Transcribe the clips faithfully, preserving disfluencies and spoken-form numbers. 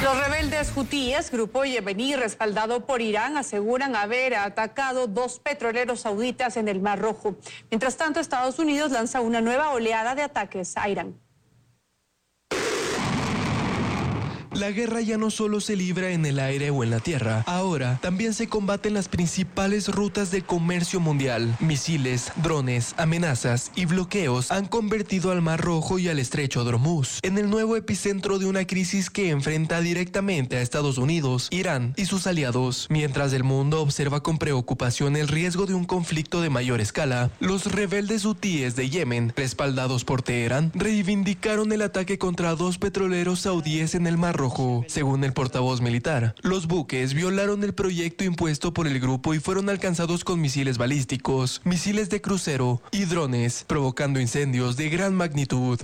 Los rebeldes hutíes, grupo yemení respaldado por Irán, aseguran haber atacado dos petroleros sauditas en el Mar Rojo. Mientras tanto, Estados Unidos lanza una nueva oleada de ataques a Irán. La guerra ya no solo se libra en el aire o en la tierra, ahora también se combaten las principales rutas de comercio mundial. Misiles, drones, amenazas y bloqueos han convertido al Mar Rojo y al Estrecho de Hormuz en el nuevo epicentro de una crisis que enfrenta directamente a Estados Unidos, Irán y sus aliados. Mientras el mundo observa con preocupación el riesgo de un conflicto de mayor escala, los rebeldes hutíes de Yemen, respaldados por Teherán, reivindicaron el ataque contra dos petroleros saudíes en el Mar Rojo. Según el portavoz militar, los buques violaron el proyecto impuesto por el grupo y fueron alcanzados con misiles balísticos, misiles de crucero y drones, provocando incendios de gran magnitud.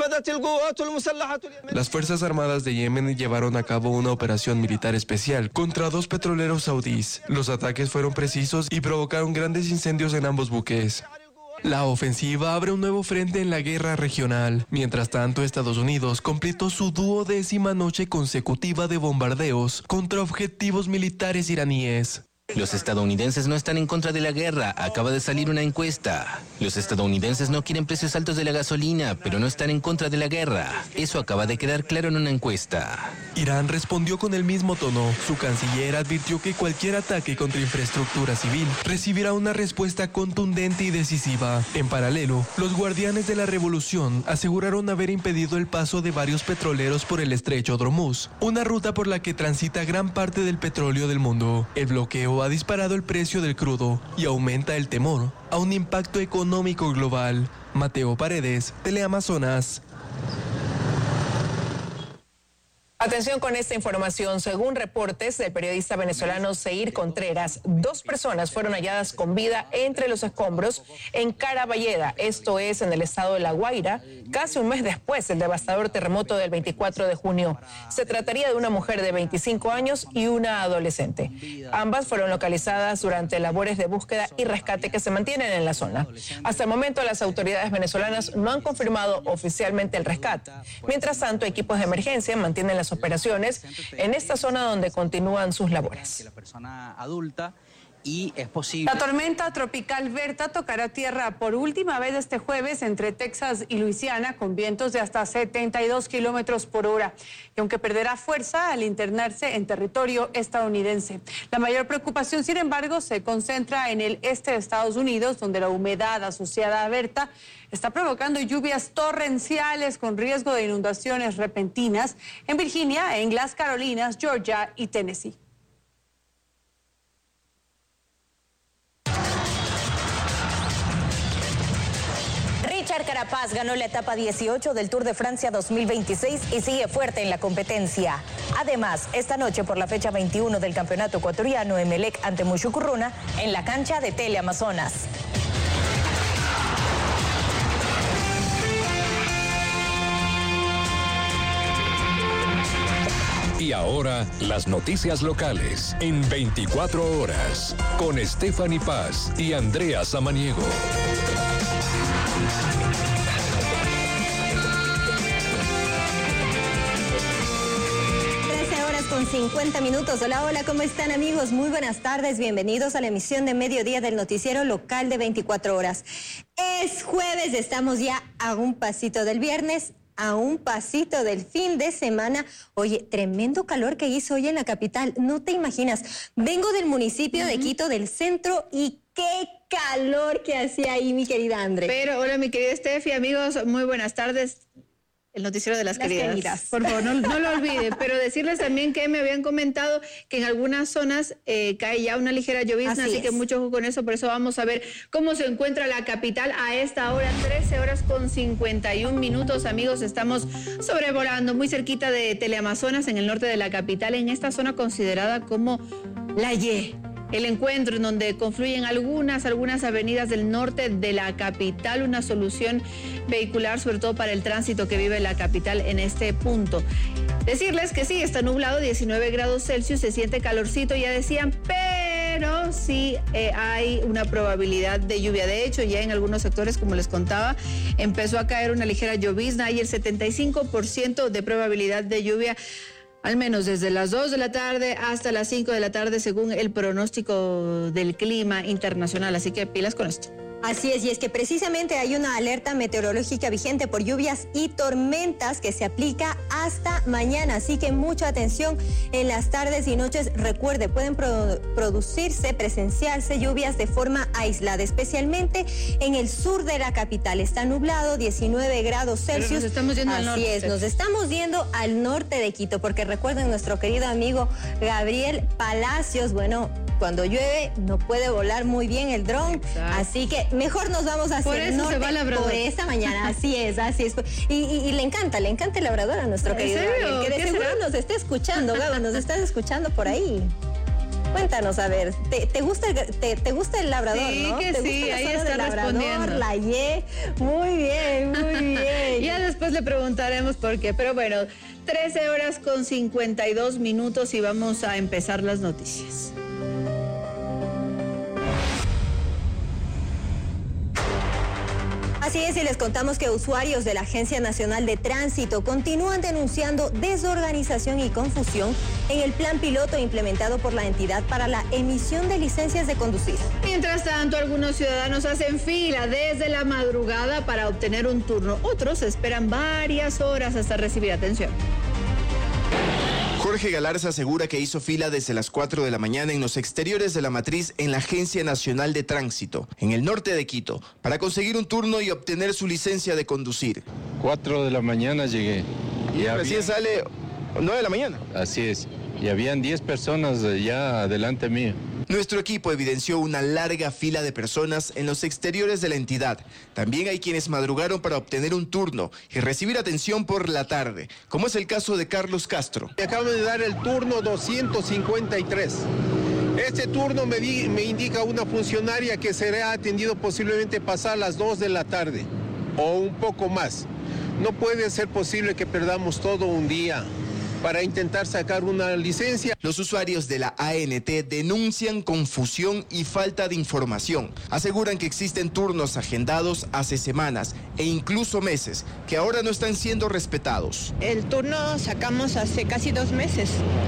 Las Fuerzas Armadas de Yemen llevaron a cabo una operación militar especial contra dos petroleros saudíes. Los ataques fueron precisos y provocaron grandes incendios en ambos buques. La ofensiva abre un nuevo frente en la guerra regional. Mientras tanto, Estados Unidos completó su duodécima noche consecutiva de bombardeos contra objetivos militares iraníes. Los estadounidenses no están en contra de la guerra, acaba de salir una encuesta. Los estadounidenses no quieren precios altos de la gasolina, pero no están en contra de la guerra. Eso acaba de quedar claro en una encuesta. Irán respondió con el mismo tono. Su canciller advirtió que cualquier ataque contra infraestructura civil recibirá una respuesta contundente y decisiva. En paralelo, los guardianes de la revolución aseguraron haber impedido el paso de varios petroleros por el Estrecho de Hormuz, una ruta por la que transita gran parte del petróleo del mundo. El bloqueo ha disparado el precio del crudo y aumenta el temor a un impacto económico global. Mateo Paredes, Teleamazonas. Atención con esta información. Según reportes del periodista venezolano Seir Contreras, dos personas fueron halladas con vida entre los escombros en Caraballeda, esto es en el estado de La Guaira, casi un mes después del devastador terremoto del veinticuatro de junio. Se trataría de una mujer de veinticinco años y una adolescente. Ambas fueron localizadas durante labores de búsqueda y rescate que se mantienen en la zona. Hasta el momento, las autoridades venezolanas no han confirmado oficialmente el rescate. Mientras tanto, equipos de emergencia mantienen las operaciones en esta zona donde continúan sus labores. Y es posible. La tormenta tropical Berta tocará tierra por última vez este jueves entre Texas y Luisiana con vientos de hasta setenta y dos kilómetros por hora. Y aunque perderá fuerza al internarse en territorio estadounidense. La mayor preocupación, sin embargo, se concentra en el este de Estados Unidos, donde la humedad asociada a Berta está provocando lluvias torrenciales con riesgo de inundaciones repentinas en Virginia, en las Carolinas, Georgia y Tennessee. Richard Carapaz ganó la etapa dieciocho del Tour de Francia dos mil veintiséis y sigue fuerte en la competencia. Además, esta noche por la fecha veintiuno del campeonato ecuatoriano, Emelec ante Muchucurruna en la cancha de Teleamazonas. Y ahora, las noticias locales en veinticuatro horas, con Stephanie Paz y Andrea Samaniego. trece horas con cincuenta minutos. Hola, hola, ¿cómo están, amigos? Muy buenas tardes, bienvenidos a la emisión de mediodía del noticiero local de veinticuatro horas. Es jueves, estamos ya a un pasito del viernes, a un pasito del fin de semana. Oye, tremendo calor que hizo hoy en la capital, no te imaginas. Vengo del municipio uh-huh. de Quito, del centro, y qué calor que hacía ahí, mi querida André. Pero, hola, mi querida Steffi, amigos, muy buenas tardes. El noticiero de las, las queridas. queridas. Por favor, no, no lo olvide. Pero decirles también que me habían comentado que en algunas zonas eh, cae ya una ligera llovizna, así, así que mucho ojo con eso. Por eso vamos a ver cómo se encuentra la capital a esta hora, trece horas con cincuenta y un minutos. Amigos, estamos sobrevolando muy cerquita de Teleamazonas, en el norte de la capital, en esta zona considerada como la Y. El encuentro en donde confluyen algunas, algunas avenidas del norte de la capital, una solución vehicular, sobre todo para el tránsito que vive la capital en este punto. Decirles que sí, está nublado, diecinueve grados Celsius, se siente calorcito, ya decían, pero sí eh, hay una probabilidad de lluvia. De hecho, ya en algunos sectores, como les contaba, empezó a caer una ligera llovizna, hay el setenta y cinco por ciento de probabilidad de lluvia. al menos desde las dos de la tarde hasta las cinco de la tarde, según el pronóstico del clima internacional. Así que pilas con esto. Así es, y es que precisamente hay una alerta meteorológica vigente por lluvias y tormentas que se aplica hasta mañana, así que mucha atención en las tardes y noches. Recuerde, pueden produ- producirse, presenciarse lluvias de forma aislada, especialmente en el sur de la capital. Está nublado, diecinueve grados Celsius. Pero nos estamos yendo al norte. Así es, nos estamos yendo al norte de Quito, porque recuerden, nuestro querido amigo Gabriel Palacios, bueno, cuando llueve no puede volar muy bien el dron, así que mejor nos vamos hacia por el eso norte se va Labrador. por esta mañana. Así es, así es. Y, y, y le encanta, le encanta el Labrador a nuestro querido Gabriel, que de seguro será? nos está escuchando, Gabo, nos estás escuchando por ahí. Cuéntanos, a ver, ¿te, te, gusta, el, te, te gusta el Labrador, sí, no? Que ¿Te sí, gusta ahí la zona está del Labrador, respondiendo. la Y? Muy bien, muy bien. Ya después le preguntaremos por qué, pero bueno, trece horas con cincuenta y dos minutos y vamos a empezar las noticias. Así es, y les contamos que usuarios de la Agencia Nacional de Tránsito continúan denunciando desorganización y confusión en el plan piloto implementado por la entidad para la emisión de licencias de conducir. Mientras tanto, algunos ciudadanos hacen fila desde la madrugada para obtener un turno. Otros esperan varias horas hasta recibir atención. Jorge Galarza asegura que hizo fila desde las cuatro de la mañana en los exteriores de la matriz en la Agencia Nacional de Tránsito, en el norte de Quito, para conseguir un turno y obtener su licencia de conducir. cuatro de la mañana llegué. Y recién había... sale nueve de la mañana. Así es. Y habían diez personas ya adelante mío. Nuestro equipo evidenció una larga fila de personas en los exteriores de la entidad. También hay quienes madrugaron para obtener un turno y recibir atención por la tarde, como es el caso de Carlos Castro. Me acaban de dar el turno doscientos cincuenta y tres. Este turno me, di, me indica una funcionaria que será atendido posiblemente pasar las dos de la tarde o un poco más. No puede ser posible que perdamos todo un día para intentar sacar una licencia. Los usuarios de la A N T denuncian confusión y falta de información. Aseguran que existen turnos agendados hace semanas e incluso meses que ahora no están siendo respetados. El turno sacamos hace casi dos meses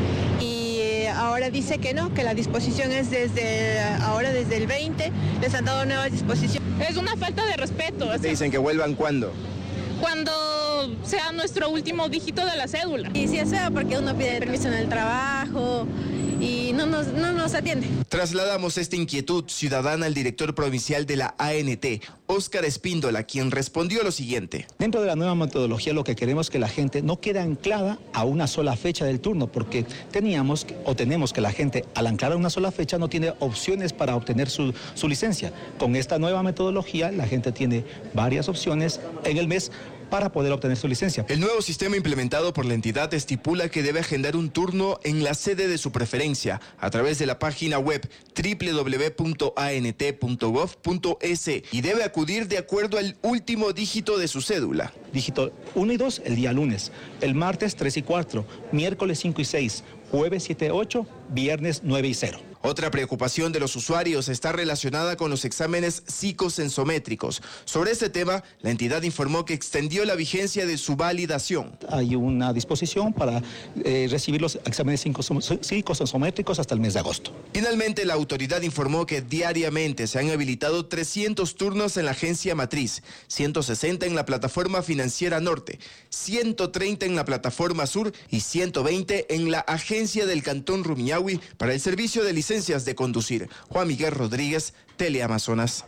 y ahora dice que no, que la disposición es desde ahora, desde el veinte, les han dado nuevas disposiciones. Es una falta de respeto. ¿Te dicen que vuelvan cuándo? Cuando sea nuestro último dígito de la cédula. Y si es feo porque uno pide permiso en el trabajo y no nos, no nos atiende. Trasladamos esta inquietud ciudadana al director provincial de la A N T, Óscar Espíndola, quien respondió lo siguiente. Dentro de la nueva metodología lo que queremos es que la gente no quede anclada a una sola fecha del turno, porque teníamos o tenemos que la gente al anclar a una sola fecha no tiene opciones para obtener su, su licencia. Con esta nueva metodología la gente tiene varias opciones en el mes para poder obtener su licencia. El nuevo sistema implementado por la entidad estipula que debe agendar un turno en la sede de su preferencia a través de la página web doble u doble u doble u punto a n t punto gov punto es y debe acudir de acuerdo al último dígito de su cédula. Dígito uno y dos el día lunes, el martes tres y cuatro, miércoles cinco y seis, jueves siete y ocho, viernes nueve y cero. Otra preocupación de los usuarios está relacionada con los exámenes psicosensométricos. Sobre este tema, la entidad informó que extendió la vigencia de su validación. Hay una disposición para eh, recibir los exámenes psicosensométricos hasta el mes de agosto. Finalmente, la autoridad informó que diariamente se han habilitado trescientos turnos en la agencia matriz, ciento sesenta en la plataforma financiera norte, ciento treinta en la plataforma sur y ciento veinte en la agencia del Cantón Rumiñahui para el servicio de licencias de conducir. Juan Miguel Rodríguez, Teleamazonas.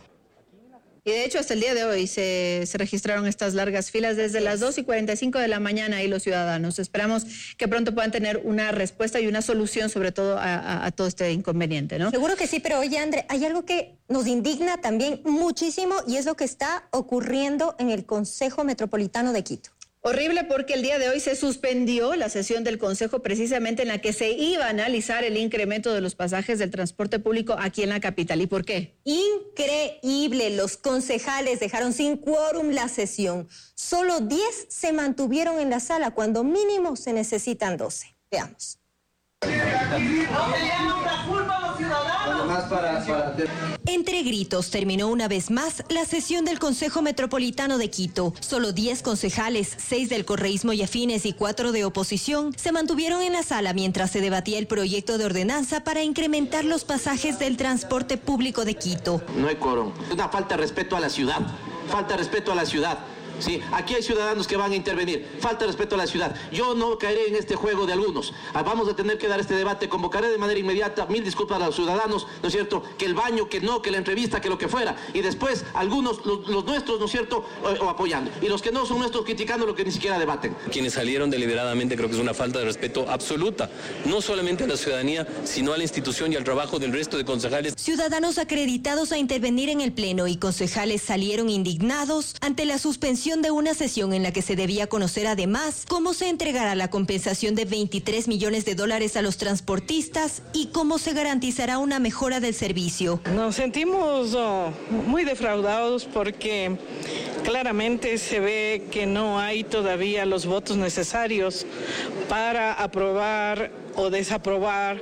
Y de hecho, hasta el día de hoy se, se registraron estas largas filas desde las dos y cuarenta y cinco de la mañana y los ciudadanos. Esperamos que pronto puedan tener una respuesta y una solución, sobre todo a, a, a todo este inconveniente, ¿no? Seguro que sí, pero oye, André, hay algo que nos indigna también muchísimo y es lo que está ocurriendo en el Consejo Metropolitano de Quito. Horrible porque el día de hoy se suspendió la sesión del Consejo precisamente en la que se iba a analizar el incremento de los pasajes del transporte público aquí en la capital. ¿Y por qué? Increíble, los concejales dejaron sin quórum la sesión. Solo diez se mantuvieron en la sala cuando mínimo se necesitan doce. Veamos. Entre gritos terminó una vez más la sesión del Consejo Metropolitano de Quito. Solo diez concejales, seis del correísmo y afines y cuatro de oposición, se mantuvieron en la sala mientras se debatía el proyecto de ordenanza para incrementar los pasajes del transporte público de Quito. No hay quórum. Es una falta de respeto a la ciudad. Falta de respeto a la ciudad. Sí, aquí hay ciudadanos que van a intervenir. Falta de respeto a la ciudad. Yo no caeré en este juego de algunos. Vamos a tener que dar este debate. Convocaré de manera inmediata mil disculpas a los ciudadanos, ¿no es cierto? Que el baño, que no, que la entrevista, que lo que fuera. Y después algunos, los, los nuestros, ¿no es cierto? O, o apoyando. Y los que no son nuestros criticando lo que ni siquiera debaten. Quienes salieron deliberadamente creo que es una falta de respeto absoluta. No solamente a la ciudadanía, sino a la institución y al trabajo del resto de concejales. Ciudadanos acreditados a intervenir en el pleno y concejales salieron indignados ante la suspensión de una sesión en la que se debía conocer además cómo se entregará la compensación de veintitrés millones de dólares a los transportistas y cómo se garantizará una mejora del servicio. Nos sentimos oh, muy defraudados porque claramente se ve que no hay todavía los votos necesarios para aprobar o desaprobar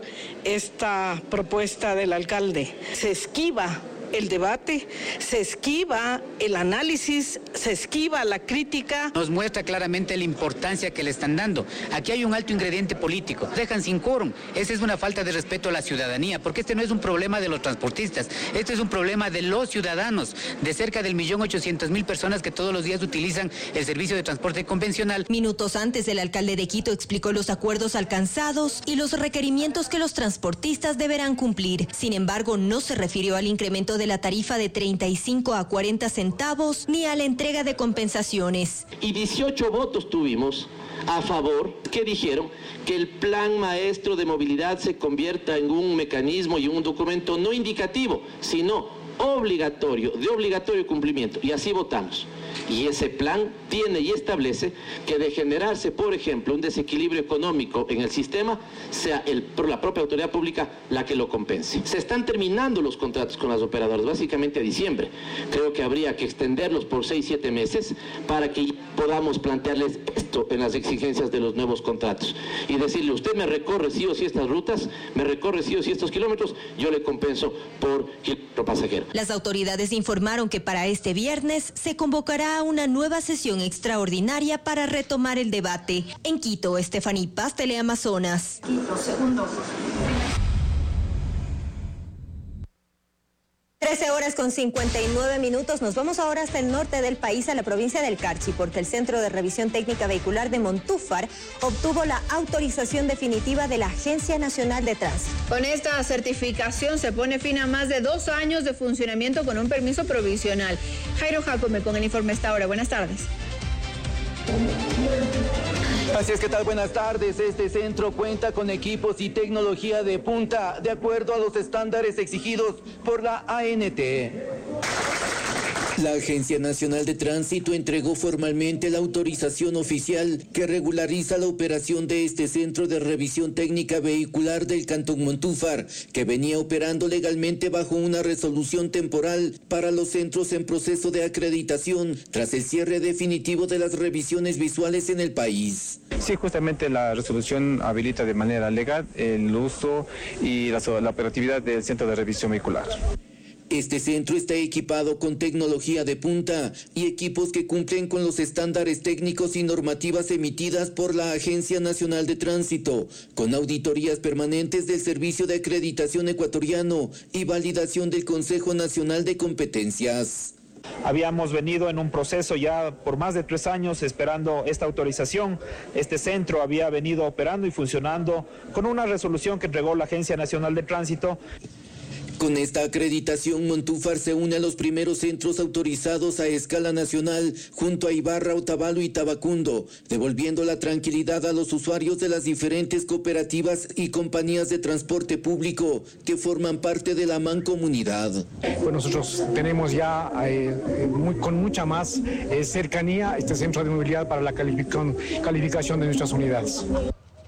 esta propuesta del alcalde. Se esquiva el debate, se esquiva el análisis, se esquiva la crítica. Nos muestra claramente la importancia que le están dando. Aquí hay un alto ingrediente político. Dejan sin quórum. Esa es una falta de respeto a la ciudadanía, porque este no es un problema de los transportistas, este es un problema de los ciudadanos, de cerca del millón ochocientos mil personas que todos los días utilizan el servicio de transporte convencional. Minutos antes, el alcalde de Quito explicó los acuerdos alcanzados y los requerimientos que los transportistas deberán cumplir. Sin embargo, no se refirió al incremento de de la tarifa de treinta y cinco a cuarenta centavos ni a la entrega de compensaciones. Y dieciocho votos tuvimos a favor que dijeron que el plan maestro de movilidad se convierta en un mecanismo y un documento no indicativo, sino obligatorio, de obligatorio cumplimiento. Y así votamos. Y ese plan tiene y establece que de generarse, por ejemplo, un desequilibrio económico en el sistema, sea el, la propia autoridad pública la que lo compense. Se están terminando los contratos con las operadoras, básicamente a diciembre. Creo que habría que extenderlos por seis, siete meses para que podamos plantearles esto en las exigencias de los nuevos contratos. Y decirle, usted me recorre sí o sí estas rutas, me recorre sí o sí estos kilómetros, yo le compenso por kilómetro pasajero. Las autoridades informaron que para este viernes se convocará a una nueva sesión extraordinaria para retomar el debate. En Quito, Estefaní Paz, Teleamazonas. Quito, segundo. trece horas con cincuenta y nueve minutos. Nos vamos ahora hasta el norte del país, a la provincia del Carchi, porque el Centro de Revisión Técnica Vehicular de Montúfar obtuvo la autorización definitiva de la Agencia Nacional de Tránsito. Con esta certificación se pone fin a más de dos años de funcionamiento con un permiso provisional. Jairo Jacome con el informe esta hora. Buenas tardes. Así es, ¿qué tal? Buenas tardes. Este centro cuenta con equipos y tecnología de punta, de acuerdo a los estándares exigidos por la A N T. La Agencia Nacional de Tránsito entregó formalmente la autorización oficial que regulariza la operación de este centro de revisión técnica vehicular del Cantón Montúfar, que venía operando legalmente bajo una resolución temporal para los centros en proceso de acreditación tras el cierre definitivo de las revisiones visuales en el país. Sí, justamente la resolución habilita de manera legal el uso y la, la operatividad del centro de revisión vehicular. Este centro está equipado con tecnología de punta y equipos que cumplen con los estándares técnicos y normativas emitidas por la Agencia Nacional de Tránsito, con auditorías permanentes del Servicio de Acreditación Ecuatoriano y validación del Consejo Nacional de Competencias. Habíamos venido en un proceso ya por más de tres años esperando esta autorización. Este centro había venido operando y funcionando con una resolución que entregó la Agencia Nacional de Tránsito. Con esta acreditación, Montúfar se une a los primeros centros autorizados a escala nacional, junto a Ibarra, Otavalo y Tabacundo, devolviendo la tranquilidad a los usuarios de las diferentes cooperativas y compañías de transporte público que forman parte de la mancomunidad. Pues nosotros tenemos ya eh, muy, con mucha más eh, cercanía este centro de movilidad para la calificación, calificación de nuestras unidades.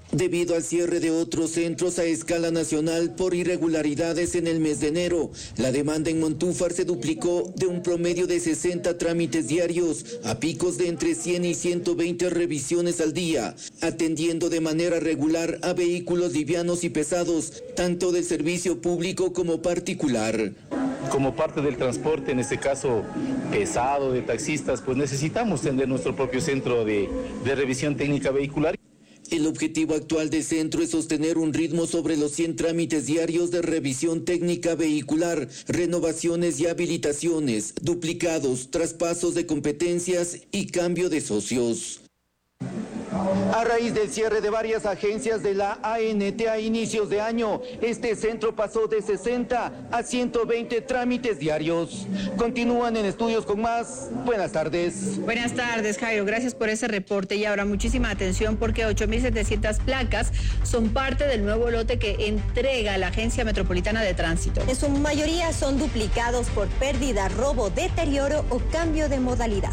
Debido al cierre de otros centros a escala nacional por irregularidades en el mes de enero, la demanda en Montúfar se duplicó de un promedio de sesenta trámites diarios a picos de entre cien y ciento veinte revisiones al día, atendiendo de manera regular a vehículos livianos y pesados, tanto del servicio público como particular. Como parte del transporte, en este caso pesado, de taxistas, pues necesitamos tener nuestro propio centro de, de revisión técnica vehicular. El objetivo actual del centro es sostener un ritmo sobre los cien trámites diarios de revisión técnica vehicular, renovaciones y habilitaciones, duplicados, traspasos de competencias y cambio de socios. A raíz del cierre de varias agencias de la A N T a inicios de año, este centro pasó de sesenta a ciento veinte trámites diarios. Continúan en estudios con más. Buenas tardes. Buenas tardes, Jairo. Gracias por ese reporte. Y ahora muchísima atención porque ocho mil setecientas placas son parte del nuevo lote que entrega la Agencia Metropolitana de Tránsito. En su mayoría son duplicados por pérdida, robo, deterioro o cambio de modalidad.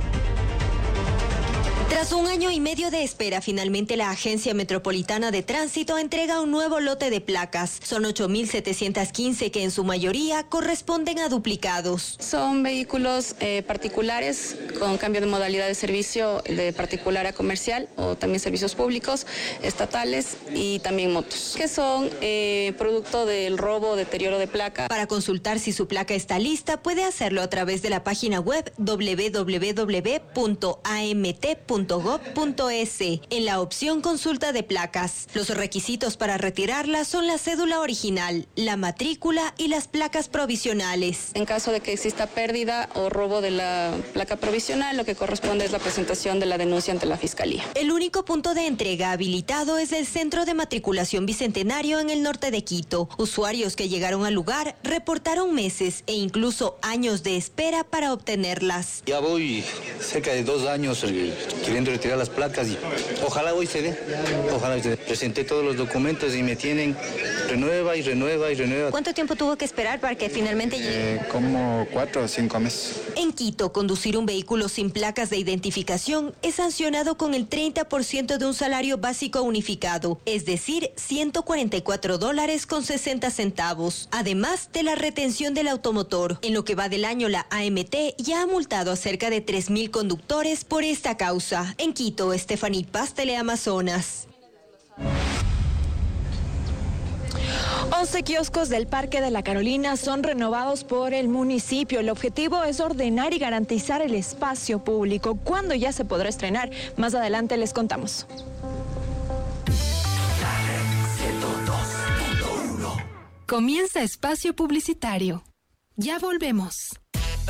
Tras un año y medio de espera, finalmente la Agencia Metropolitana de Tránsito entrega un nuevo lote de placas. Son ocho mil setecientas quince que en su mayoría corresponden a duplicados. Son vehículos eh, particulares con cambio de modalidad de servicio de particular a comercial o también servicios públicos, estatales y también motos, que son eh, producto del robo o deterioro de placa. Para consultar si su placa está lista, puede hacerlo a través de la página web doble u doble u doble u punto a m t punto gov punto es en la opción consulta de placas. Los requisitos para retirarla son la cédula original, la matrícula y las placas provisionales. En caso de que exista pérdida o robo de la placa provisional, lo que corresponde es la presentación de la denuncia ante la Fiscalía. El único punto de entrega habilitado es el Centro de Matriculación Bicentenario en el norte de Quito. Usuarios que llegaron al lugar reportaron meses e incluso años de espera para obtenerlas. Ya voy cerca de dos años eh, queriendo retirar las placas y ojalá hoy se dé. Ojalá hoy se dé. Presenté todos los documentos y me tienen renueva y renueva y renueva. ¿Cuánto tiempo tuvo que esperar para que finalmente llegue? Eh, como cuatro o cinco meses. En Quito, conducir un vehículo sin placas de identificación es sancionado con el treinta por ciento de un salario básico unificado, es decir, ciento cuarenta y cuatro dólares con sesenta centavos, además de la retención del automotor. En lo que va del año, la A M T ya ha multado a cerca de tres mil conductores por esta causa. En Quito, Stephanie Paz, Teleamazonas. once kioscos del Parque de la Carolina son renovados por el municipio. El objetivo es ordenar y garantizar el espacio público. ¿Cuándo ya se podrá estrenar? Más adelante les contamos. Comienza espacio publicitario. Ya volvemos.